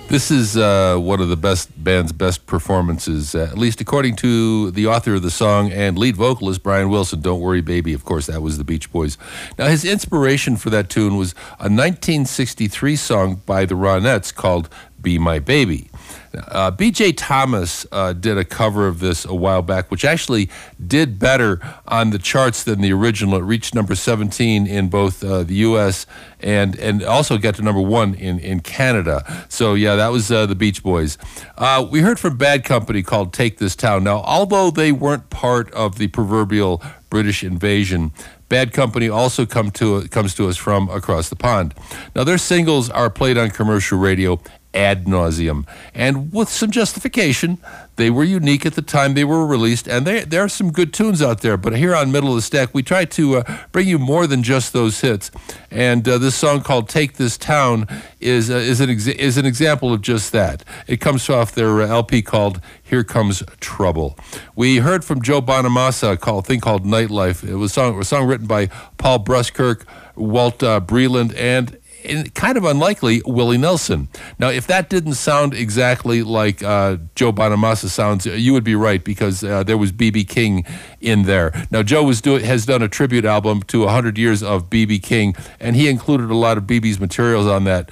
This is one of the band's best performances, at least according to the author of the song and lead vocalist, Brian Wilson. Don't Worry Baby. Of course, that was the Beach Boys. Now, his inspiration for that tune was a 1963 song by the Ronettes called Be My Baby. B.J. Thomas did a cover of this a while back, which actually did better on the charts than the original. It reached number 17 in both the U.S. and also got to number 1 in Canada. So, yeah, that was the Beach Boys. We heard from Bad Company called Take This Town. Now, although they weren't part of the proverbial British invasion, Bad Company also comes to us from across the pond. Now, their singles are played on commercial radio ad nauseum, and with some justification. They were unique at the time they were released, and there are some good tunes out there. But here on Middle of the Stack, we try to bring you more than just those hits. And this song called "Take This Town" is an example of just that. It comes off their LP called "Here Comes Trouble." We heard from Joe Bonamassa a thing called "Nightlife." It was a song written by Paul Bruskirk, Walt Breland, and kind of unlikely, Willie Nelson. Now, if that didn't sound exactly like Joe Bonamassa sounds, you would be right, because there was B.B. King in there. Now, Joe has done a tribute album to 100 years of B.B. King, and he included a lot of B.B.'s materials on that.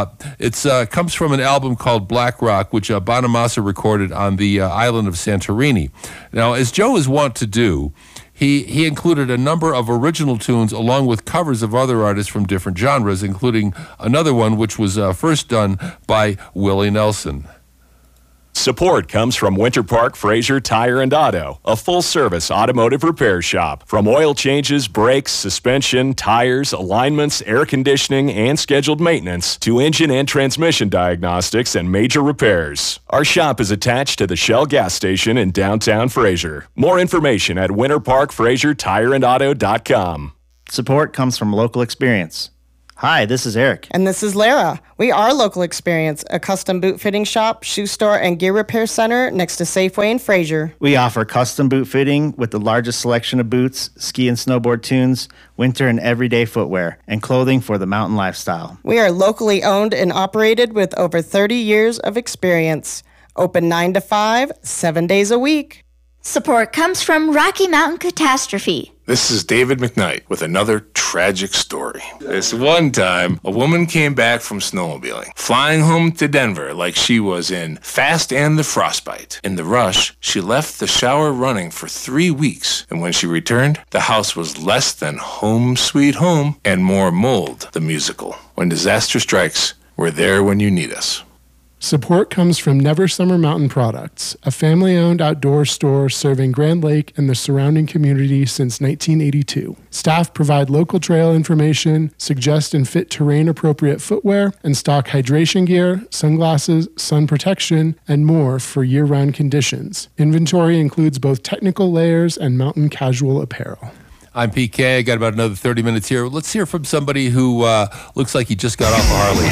It comes from an album called Black Rock, which Bonamassa recorded on the island of Santorini. Now, as Joe is wont to do, He included a number of original tunes along with covers of other artists from different genres, including another one which was first done by Willie Nelson. Support comes from Winter Park Fraser Tire and Auto, a full-service automotive repair shop. From oil changes, brakes, suspension, tires, alignments, air conditioning, and scheduled maintenance, to engine and transmission diagnostics and major repairs. Our shop is attached to the Shell gas station in downtown Fraser. More information at winterparkfrasertireandauto.com. Support comes from local experience. Hi, this is Eric. And this is Lara. We are Local Experience, a custom boot fitting shop, shoe store, and gear repair center next to Safeway in Fraser. We offer custom boot fitting with the largest selection of boots, ski and snowboard tunes, winter and everyday footwear, and clothing for the mountain lifestyle. We are locally owned and operated with over 30 years of experience. Open 9 to 5, 7 days a week. Support comes from Rocky Mountain Catastrophe. This is David McKnight with another tragic story. This one time, a woman came back from snowmobiling, flying home to Denver like she was in Fast and the Frostbite. In the rush, she left the shower running for 3 weeks, and when she returned, the house was less than Home Sweet Home and more Mold, the musical. When disaster strikes, we're there when you need us. Support comes from Never Summer Mountain Products, a family-owned outdoor store serving Grand Lake and the surrounding community since 1982. Staff provide local trail information, suggest and fit terrain-appropriate footwear, and stock hydration gear, sunglasses, sun protection, and more for year-round conditions. Inventory includes both technical layers and mountain casual apparel. I'm PK. I got about another 30 minutes here. Let's hear from somebody who looks like he just got off a Harley.